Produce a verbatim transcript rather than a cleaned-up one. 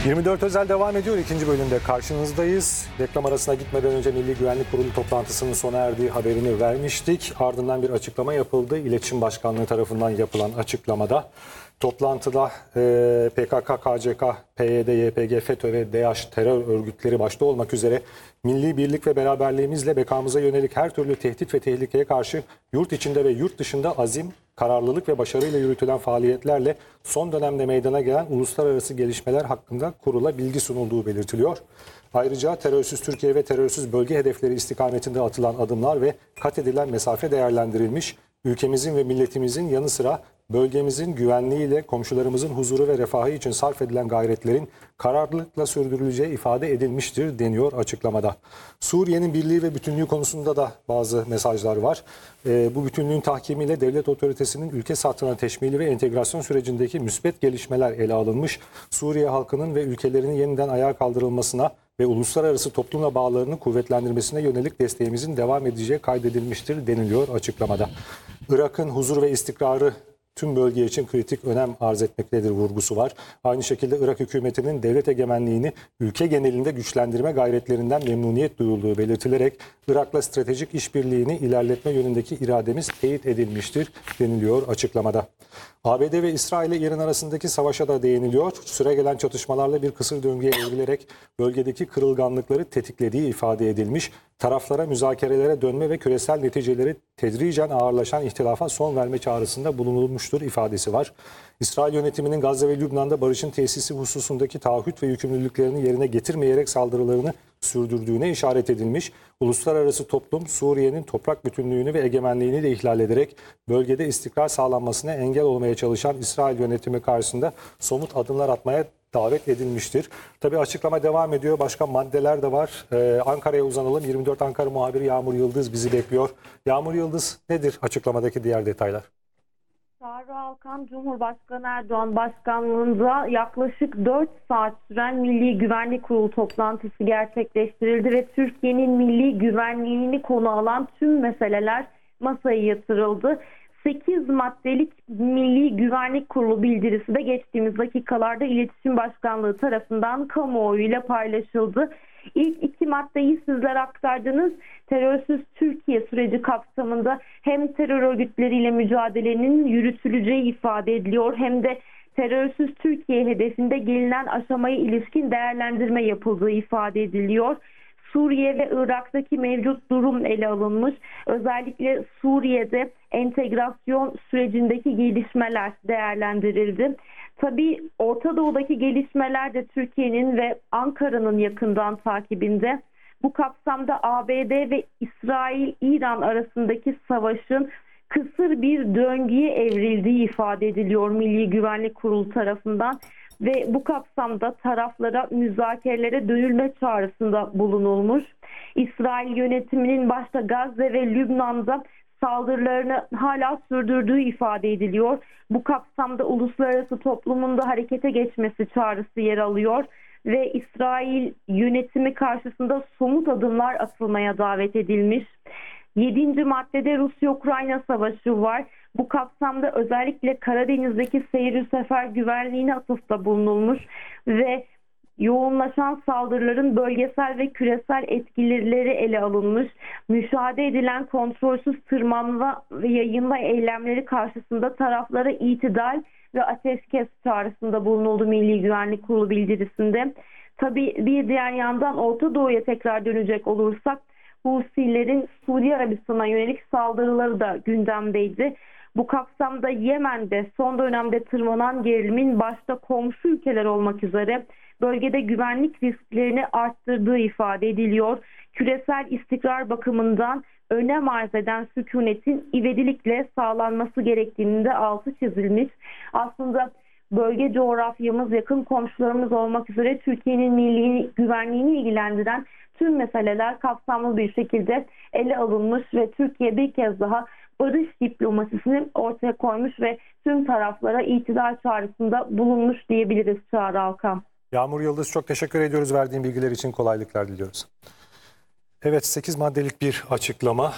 yirmi dört Özel devam ediyor. İkinci bölümde karşınızdayız. Reklam arasına gitmeden önce Milli Güvenlik Kurulu toplantısının sona erdiği haberini vermiştik. Ardından bir açıklama yapıldı. İletişim Başkanlığı tarafından yapılan açıklamada toplantıda e, P K K, K C K, P Y D, Y P G, FETÖ ve DAEŞ terör örgütleri başta olmak üzere milli birlik ve beraberliğimizle bekamıza yönelik her türlü tehdit ve tehlikeye karşı yurt içinde ve yurt dışında azim, kararlılık ve başarıyla yürütülen faaliyetlerle son dönemde meydana gelen uluslararası gelişmeler hakkında kurula bilgi sunulduğu belirtiliyor. Ayrıca terörsüz Türkiye ve terörsüz bölge hedefleri istikametinde atılan adımlar ve kat edilen mesafe değerlendirilmiş, ülkemizin ve milletimizin yanı sıra bölgemizin güvenliğiyle komşularımızın huzuru ve refahı için sarf edilen gayretlerin kararlılıkla sürdürüleceği ifade edilmiştir deniyor açıklamada. Suriye'nin birliği ve bütünlüğü konusunda da bazı mesajlar var. E, bu bütünlüğün tahkimiyle devlet otoritesinin ülke satına teşmili ve entegrasyon sürecindeki müspet gelişmeler ele alınmış. Suriye halkının ve ülkelerinin yeniden ayağa kaldırılmasına ve uluslararası toplumla bağlarını kuvvetlendirmesine yönelik desteğimizin devam edeceği kaydedilmiştir deniliyor açıklamada. Irak'ın huzur ve istikrarı tüm bölge için kritik önem arz etmektedir vurgusu var. Aynı şekilde Irak hükümetinin devlet egemenliğini ülke genelinde güçlendirme gayretlerinden memnuniyet duyulduğu belirtilerek Irak'la stratejik işbirliğini ilerletme yönündeki irademiz teyit edilmiştir deniliyor açıklamada. A B D ve İsrail ile İran arasındaki savaşa da değiniliyor. Süregelen çatışmalarla bir kısır döngüye evrilerek bölgedeki kırılganlıkları tetiklediği ifade edilmiş. Taraflara müzakerelere dönme ve küresel neticeleri tedricen ağırlaşan ihtilafa son verme çağrısında bulunulmuştur ifadesi var. İsrail yönetiminin Gazze ve Lübnan'da barışın tesisi hususundaki taahhüt ve yükümlülüklerini yerine getirmeyerek saldırılarını sürdürdüğüne işaret edilmiş. Uluslararası toplum Suriye'nin toprak bütünlüğünü ve egemenliğini de ihlal ederek bölgede istikrar sağlanmasına engel olmaya çalışan İsrail yönetimi karşısında somut adımlar atmaya davet edilmiştir. Tabii açıklama devam ediyor. Başka maddeler de var. Ee, Ankara'ya uzanalım. yirmi dört Ankara muhabiri Yağmur Yıldız bizi bekliyor. Yağmur Yıldız, nedir açıklamadaki diğer detaylar? Çağrı Alkan, Cumhurbaşkanı Erdoğan başkanlığında yaklaşık dört saat süren Milli Güvenlik Kurulu toplantısı gerçekleştirildi ve Türkiye'nin milli güvenliğini konu alan tüm meseleler masaya yatırıldı. sekiz maddelik Milli Güvenlik Kurulu bildirisi de geçtiğimiz dakikalarda İletişim Başkanlığı tarafından kamuoyuyla paylaşıldı. İlk iki maddeyi sizlere aktardınız. Terörsüz Türkiye süreci kapsamında hem terör örgütleriyle mücadelenin yürütüleceği ifade ediliyor hem de terörsüz Türkiye hedefinde gelinen aşamaya ilişkin değerlendirme yapıldığı ifade ediliyor. Suriye ve Irak'taki mevcut durum ele alınmış. Özellikle Suriye'de entegrasyon sürecindeki gelişmeler değerlendirildi. Tabii Orta Doğu'daki gelişmeler de Türkiye'nin ve Ankara'nın yakından takibinde. Bu kapsamda A B D ve İsrail-İran arasındaki savaşın kısır bir döngüye evrildiği ifade ediliyor Milli Güvenlik Kurulu tarafından. Ve bu kapsamda taraflara müzakerelere dönülme çağrısında bulunulmuş. İsrail yönetiminin başta Gazze ve Lübnan'da saldırılarını hala sürdürdüğü ifade ediliyor. Bu kapsamda uluslararası toplumun da harekete geçmesi çağrısı yer alıyor ve İsrail yönetimi karşısında somut adımlar atılmaya davet edilmiş. Yedinci maddede Rusya-Ukrayna savaşı var. Bu kapsamda özellikle Karadeniz'deki seyir sefer güvenliğine atıfta bulunulmuş ve yoğunlaşan saldırıların bölgesel ve küresel etkileri ele alınmış. Müşahede edilen kontrolsüz tırmanma ve yayılma eylemleri karşısında taraflara itidal ve ateşkes çağrısında bulunuldu Milli Güvenlik Kurulu bildirisinde. Tabii bir diğer yandan Orta Doğu'ya tekrar dönecek olursak Husilerin Suudi Arabistan'a yönelik saldırıları da gündemdeydi. Bu kapsamda Yemen'de son dönemde tırmanan gerilimin başta komşu ülkeler olmak üzere bölgede güvenlik risklerini arttırdığı ifade ediliyor. Küresel istikrar bakımından önem arz eden sükunetin ivedilikle sağlanması gerektiğinin de altı çizilmiş. Aslında bölge coğrafyamız, yakın komşularımız olmak üzere Türkiye'nin milli güvenliğini ilgilendiren tüm meseleler kapsamlı bir şekilde ele alınmış ve Türkiye bir kez daha barış diplomasisini ortaya koymuş ve tüm taraflara itidal çağrısında bulunmuş diyebiliriz Çağrı Alkan. Yağmur Yıldız, çok teşekkür ediyoruz verdiğin bilgiler için, kolaylıklar diliyoruz. Evet, sekiz maddelik bir açıklama.